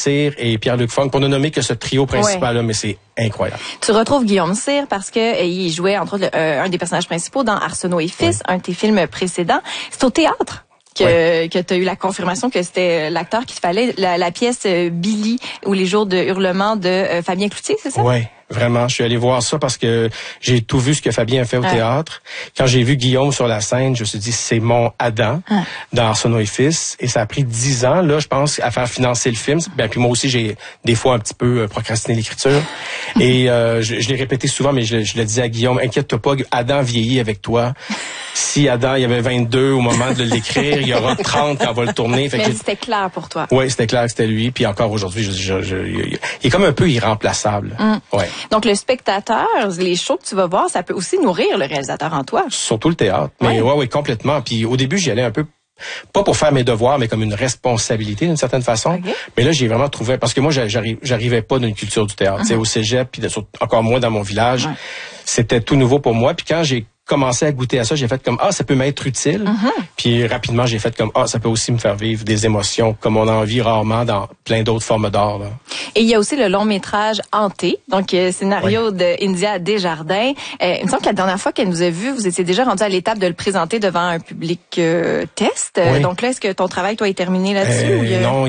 Cyr et Pierre-Luc Funk, pour ne nommer que ce trio principal-là, mais c'est incroyable. Tu retrouves Guillaume Cyr parce que il jouait, entre autres, un des personnages principaux dans Arsenault et Fils, un de tes films précédents. C'est au théâtre que tu as eu la confirmation que c'était l'acteur qu'il fallait, la pièce Billy ou les jours de hurlement de Fabien Cloutier, c'est ça? Oui, vraiment. Je suis allé voir ça parce que j'ai tout vu ce que Fabien a fait au théâtre. Quand j'ai vu Guillaume sur la scène, je me suis dit, c'est mon Adam dans Arsenault et Fils. Et ça a pris 10 ans, là, je pense, à faire financer le film. Ben, puis moi aussi, j'ai des fois un petit peu procrastiné l'écriture. Et je l'ai répété souvent, mais je le disais à Guillaume, inquiète-toi pas, Adam vieillit avec toi. Si Adam, il y avait 22 au moment de l'écrire, il y aura 30 quand on va le tourner. Fait mais c'était clair pour toi. Oui, c'était clair que c'était lui. Puis encore aujourd'hui, il est comme un peu irremplaçable. Ouais. Donc, le spectateur, les shows que tu vas voir, ça peut aussi nourrir le réalisateur en toi. Surtout le théâtre. Mais oui, complètement. Puis au début, j'y allais un peu, pas pour faire mes devoirs, mais comme une responsabilité d'une certaine façon. Okay. Mais là, j'ai vraiment trouvé, parce que moi, j'arrivais pas d'une culture du théâtre. Au cégep, puis encore moins dans mon village. C'était tout nouveau pour moi. Puis quand j'ai commencé à goûter à ça, j'ai fait comme ça peut m'être utile. Puis rapidement, j'ai fait comme ça peut aussi me faire vivre des émotions comme on en vit rarement dans plein d'autres formes d'art. Là. Et il y a aussi le long métrage Hanté, donc scénario de India Desjardins. Il me semble que la dernière fois qu'elle nous a vus, vous étiez déjà rendu à l'étape de le présenter devant un public test. Donc là, est-ce que ton travail toi est terminé là-dessus? Non,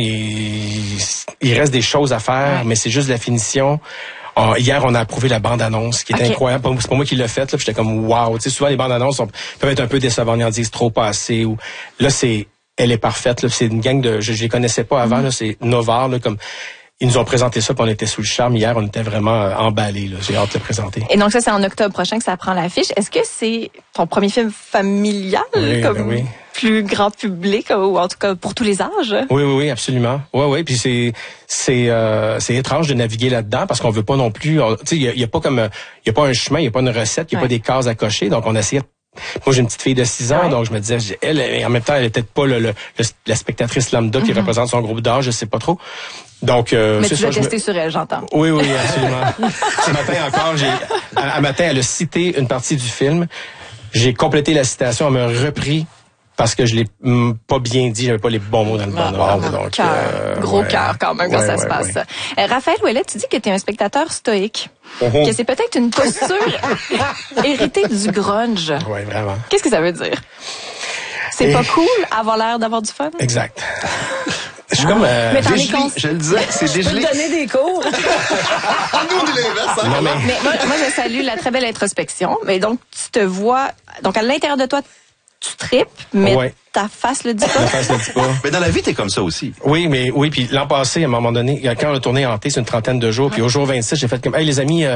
il reste des choses à faire, mais c'est juste la finition. Hier, on a approuvé la bande-annonce, qui est incroyable. C'est pas moi qui l'ai faite, là. J'étais comme, wow. Tu sais, souvent, les bandes-annonces peuvent être un peu décevantes. Ils en disent trop pas assez. Ou, là, elle est parfaite, là. C'est une gang je les connaissais pas avant, là. C'est Novar, là, comme, ils nous ont présenté ça, puis on était sous le charme. Hier, on était vraiment emballés, là. J'ai hâte de le présenter. Et donc, ça, c'est en octobre prochain que ça prend l'affiche. Est-ce que c'est ton premier film familial? Oui. Plus grand public, ou en tout cas pour tous les âges? Oui, absolument. Oui. Puis c'est étrange de naviguer là-dedans parce qu'on veut pas non plus, tu sais, il y a pas un chemin, il y a pas une recette, il y a pas des cases à cocher. Donc on essayait. Moi, j'ai une petite fille de 6 ans, donc je me disais, elle, en même temps, elle est peut-être pas la spectatrice lambda qui représente son groupe d'âge, je sais pas trop. Donc, mais tu l'as testé sur elle, j'entends. Oui, absolument. Ce matin encore, un matin, elle a cité une partie du film. J'ai complété la citation, elle m'a repris parce que je l'ai pas bien dit, j'avais pas les bons mots dans le bon ordre. Donc, gros cœur quand même quand ça se passe. Raphaël Ouellet, tu dis que tu es un spectateur stoïque. Que c'est peut-être une posture héritée du grunge. Oui, vraiment. Qu'est-ce que ça veut dire? C'est pas cool avoir l'air d'avoir du fun? Exact. Je suis comme mais je le disais, c'est dégelé. Je peux te donner des cours. Nous, l'inverse. Mais moi, je salue la très belle introspection. Mais donc, tu te vois... Donc, à l'intérieur de toi, tu tripes, mais ta face le dit pas. Ma face le dit pas. Mais dans la vie, t'es comme ça aussi. Oui, puis l'an passé, à un moment donné, quand on a tourné Hanté, c'est une trentaine de jours, puis au jour 26, j'ai fait comme, hey les amis,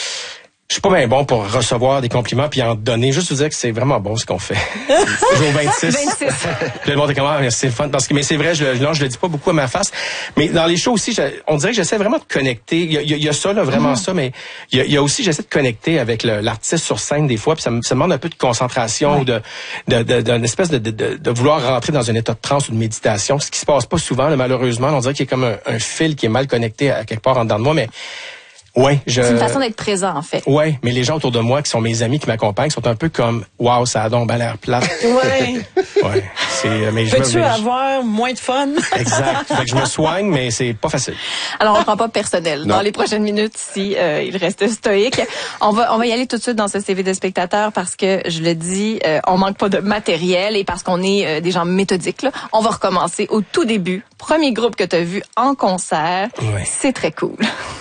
je suis pas bien bon pour recevoir des compliments puis en donner. Juste vous dire que c'est vraiment bon ce qu'on fait. Jour 26. Puis le monde est comme, c'est le fun. Mais c'est vrai, je le dis pas beaucoup à ma face. Mais dans les shows aussi, on dirait que j'essaie vraiment de connecter. Il y a ça, là, vraiment ça, mais il y a aussi, j'essaie de connecter avec l'artiste sur scène des fois, puis ça me demande un peu de concentration ou d'une espèce de vouloir rentrer dans un état de transe ou de méditation. Ce qui se passe pas souvent, là, malheureusement. On dirait qu'il y a comme un fil qui est mal connecté à quelque part en dedans de moi, mais c'est une façon d'être présent, en fait. Oui, mais les gens autour de moi, qui sont mes amis, qui m'accompagnent, sont un peu comme, wow, ça a donc l'air plate. Mais peux-tu avoir moins de fun? Exact. Fait que je me soigne, mais c'est pas facile. Alors, on ne prend pas personnel. Dans les prochaines minutes, si il reste stoïque. On va y aller tout de suite dans ce CV de spectateur parce que, je le dis, on manque pas de matériel et parce qu'on est des gens méthodiques, là. On va recommencer au tout début. Premier groupe que tu as vu en concert. C'est très cool.